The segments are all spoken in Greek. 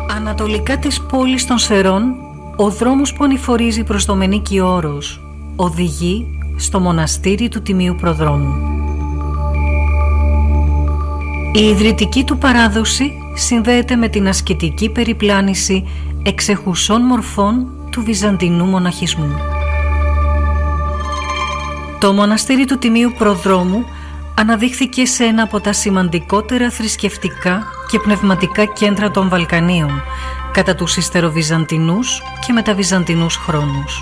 Ανατολικά της πόλης των Σερών, ο δρόμος που ανηφορίζει προς το Μενίκη Όρος οδηγεί στο μοναστήρι του Τιμίου Προδρόμου. Η ιδρυτική του παράδοση συνδέεται με την ασκητική περιπλάνηση εξεχουσών μορφών του βυζαντινού μοναχισμού. Το μοναστήρι του Τιμίου Προδρόμου αναδείχθηκε σε ένα από τα σημαντικότερα θρησκευτικά και πνευματικά κέντρα των Βαλκανίων κατά τους ιστεροβυζαντινούς και μεταβυζαντινούς χρόνους.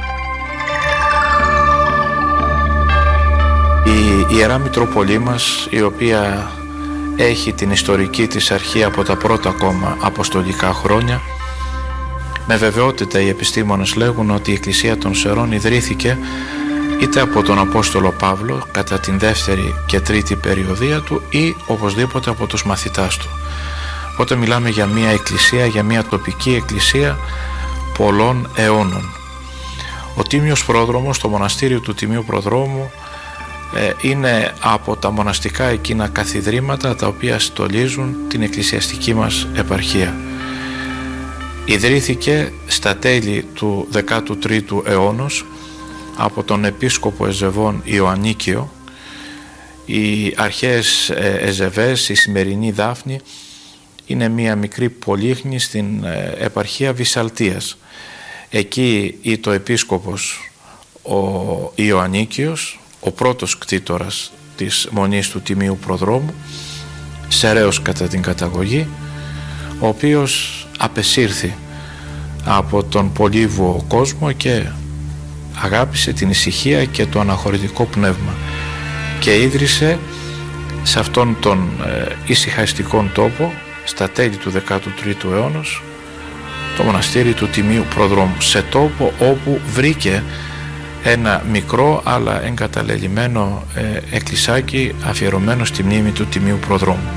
Η Ιερά Μητρόπολή μας, η οποία έχει την ιστορική της αρχή από τα πρώτα ακόμα αποστολικά χρόνια, με βεβαιότητα οι επιστήμονες λέγουν ότι η Εκκλησία των Σερών ιδρύθηκε είτε από τον Απόστολο Παύλο κατά την δεύτερη και τρίτη περιοδία του ή οπωσδήποτε από τους μαθητάς του. Οπότε μιλάμε για μια εκκλησία, για μια τοπική εκκλησία πολλών αιώνων. Ο Τίμιος Πρόδρομος, το μοναστήριο του Τιμίου Προδρόμου, είναι από τα μοναστικά εκείνα καθιδρύματα τα οποία στολίζουν την εκκλησιαστική μας επαρχία. Ιδρύθηκε στα τέλη του 13ου αιώνος από τον επίσκοπο Εζεβών Ιωαννίκιο. Οι αρχαίες Εζεβές, η σημερινή Δάφνη, είναι μια μικρή πολύχνη στην επαρχία Βυσσαλτίας. Εκεί ήταν ο επίσκοπος ο Ιωαννίκιος, ο πρώτος κτήτορας της Μονής του Τιμίου Προδρόμου, Σεραίος κατά την καταγωγή, ο οποίος απεσύρθη από τον πολύβουο κόσμο και αγάπησε την ησυχία και το αναχωρητικό πνεύμα και ίδρυσε σε αυτόν τον ησυχαστικό τόπο στα τέλη του 13ου αιώνος το μοναστήρι του Τιμίου Προδρόμου, σε τόπο όπου βρήκε ένα μικρό αλλά εγκαταλελειμμένο εκκλησάκι αφιερωμένο στη μνήμη του Τιμίου Προδρόμου.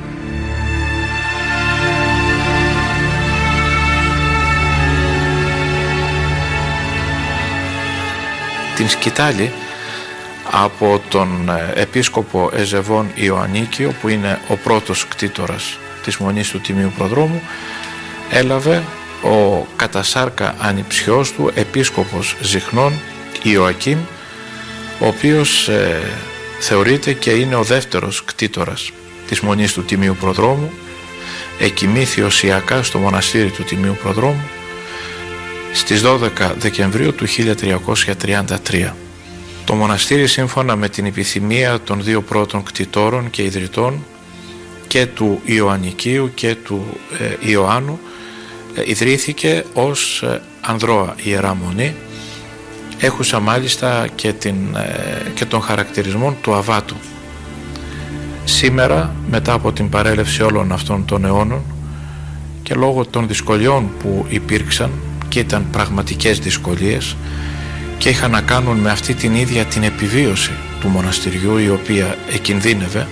Την σκητάλη από τον επίσκοπο Εζεβών Ιωαννίκιο, που είναι ο πρώτος κτήτορας της Μονής του Τιμίου Προδρόμου, έλαβε ο κατασάρκα ανιψιός του επίσκοπος Ζυχνών Ιωακήμ, ο οποίος θεωρείται και είναι ο δεύτερος κτήτορας της Μονής του Τιμίου Προδρόμου. Εκοιμήθη οσιακά στο μοναστήρι του Τιμίου Προδρόμου στις 12 Δεκεμβρίου του 1333. Το μοναστήρι, σύμφωνα με την επιθυμία των δύο πρώτων κτητόρων και ιδρυτών, και του Ιωαννικίου και του Ιωάννου, ιδρύθηκε ως ανδρώα Ιερά Μονή, έχουσα μάλιστα και τον χαρακτηρισμό του Αβάτου. Σήμερα, μετά από την παρέλευση όλων αυτών των αιώνων και λόγω των δυσκολιών που υπήρξαν, και ήταν πραγματικές δυσκολίες και είχαν να κάνουν με αυτή την ίδια την επιβίωση του μοναστηριού, η οποία εκινδύνευε,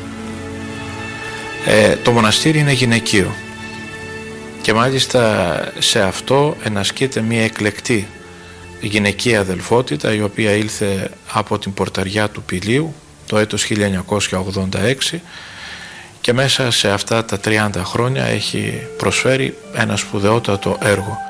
το μοναστήρι είναι γυναικείο και μάλιστα σε αυτό ενασκείται μια εκλεκτή γυναικεία αδελφότητα, η οποία ήλθε από την πορταριά του Πηλίου το έτος 1986 και μέσα σε αυτά τα 30 χρόνια έχει προσφέρει ένα σπουδαιότατο έργο.